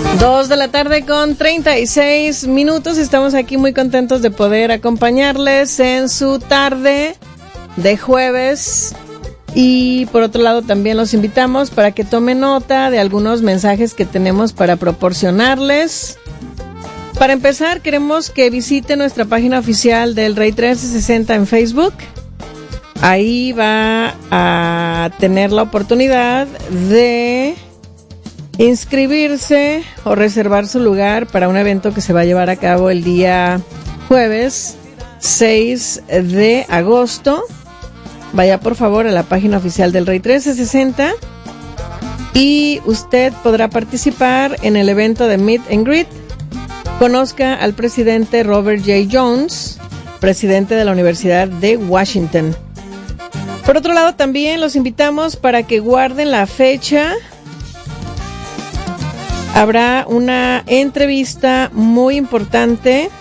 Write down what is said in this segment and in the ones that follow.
2:36 p.m. Estamos aquí muy contentos de poder acompañarles en su tarde de jueves. Y por otro lado también los invitamos para que tomen nota de algunos mensajes que tenemos para proporcionarles. Para empezar, queremos que visite nuestra página oficial del Rey 1360 en Facebook. Ahí va a tener la oportunidad de inscribirse o reservar su lugar para un evento que se va a llevar a cabo el día jueves 6 de agosto. Vaya por favor a la página oficial del Rey 1360 y usted podrá participar en el evento de Meet and Greet. Conozca al presidente Robert J. Jones, presidente de la Universidad de Washington. Por otro lado, también los invitamos para que guarden la fecha. Habrá una entrevista muy importante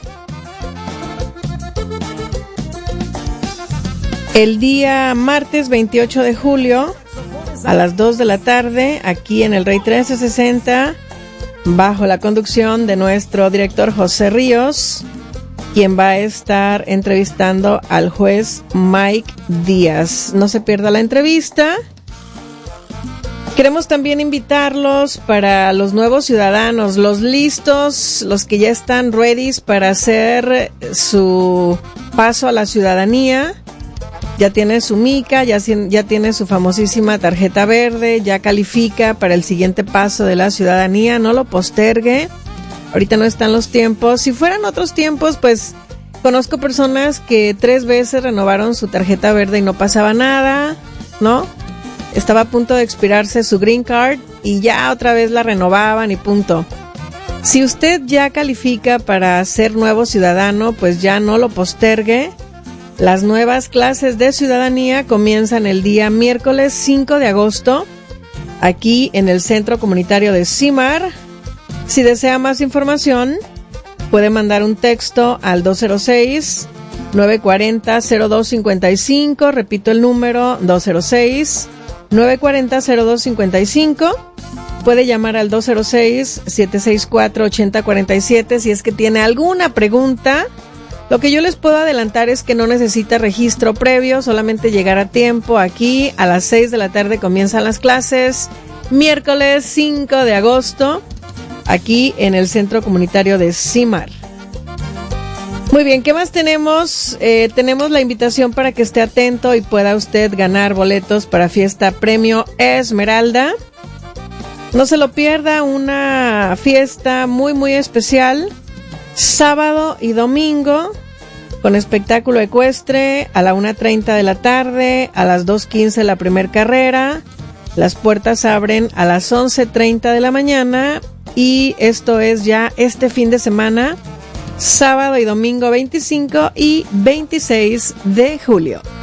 el día martes 28 de julio a las 2 de la tarde aquí en el Rey 1360 bajo la conducción de nuestro director José Ríos, quien va a estar entrevistando al juez Mike Díaz. No se pierda la entrevista. Queremos también invitarlos para los nuevos ciudadanos, los listos, los que ya están ready para hacer su paso a la ciudadanía. Ya tiene su mica, ya tiene su famosísima tarjeta verde, ya califica para el siguiente paso de la ciudadanía. No lo postergue, ahorita no están los tiempos. Si fueran otros tiempos, pues conozco personas que 3 veces renovaron su tarjeta verde y no pasaba nada, ¿no? Estaba a punto de expirarse su green card y ya otra vez la renovaban y punto. Si usted ya califica para ser nuevo ciudadano, pues ya no lo postergue. Las nuevas clases de ciudadanía comienzan el día miércoles 5 de agosto, aquí en el Centro Comunitario de CIMAR. Si desea más información, puede mandar un texto al 206-940-0255. Repito el número, 206-940-0255. Puede llamar al 206-764-8047 si es que tiene alguna pregunta. Lo que yo les puedo adelantar es que no necesita registro previo, solamente llegar a tiempo. Aquí a las 6 de la tarde comienzan las clases, miércoles 5 de agosto, aquí en el Centro Comunitario de CIMAR. Muy bien, ¿qué más tenemos? Tenemos la invitación para que esté atento y pueda usted ganar boletos para Fiesta Premio Esmeralda. No se lo pierda, una fiesta muy muy especial. Sábado y domingo, con espectáculo ecuestre a la 1:30 de la tarde, a las 2:15 la primer carrera. Las puertas abren a las 11:30 de la mañana y esto es ya este fin de semana, sábado y domingo 25 y 26 de julio.